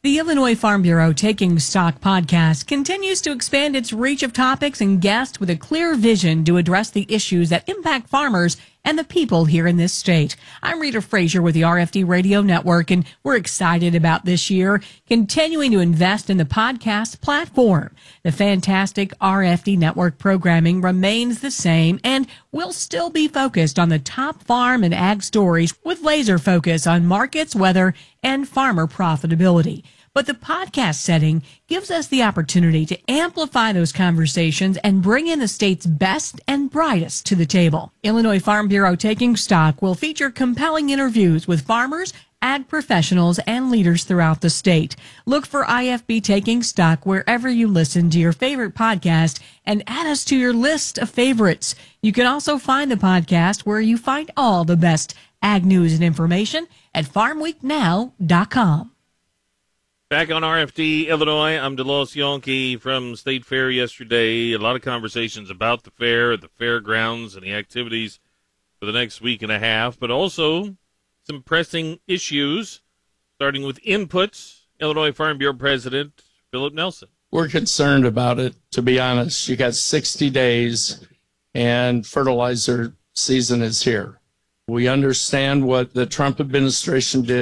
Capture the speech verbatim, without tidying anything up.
The Illinois Farm Bureau Taking Stock podcast continues to expand its reach of topics and guests with a clear vision to address the issues that impact farmers and the people here in this state. I'm Rita Frazier with the R F D Radio Network, and we're excited about this year continuing to invest in the podcast platform. The fantastic R F D Network programming remains the same, and we'll still be focused on the top farm and ag stories with laser focus on markets, weather, and farmer profitability. But the podcast setting gives us the opportunity to amplify those conversations and bring in the state's best and brightest to the table. Illinois Farm Bureau Taking Stock will feature compelling interviews with farmers, ag professionals, and leaders throughout the state. Look for I F B Taking Stock wherever you listen to your favorite podcast and add us to your list of favorites. You can also find the podcast where you find all the best ag news and information at farm week now dot com. Back on R F D Illinois, I'm DeLos Yonke from State Fair yesterday. A lot of conversations about the fair, the fairgrounds, and the activities for the next week and a half, but also some pressing issues, starting with inputs. Illinois Farm Bureau President Philip Nelson. We're concerned about it, to be honest. You got sixty days, and fertilizer season is here. We understand what the Trump administration did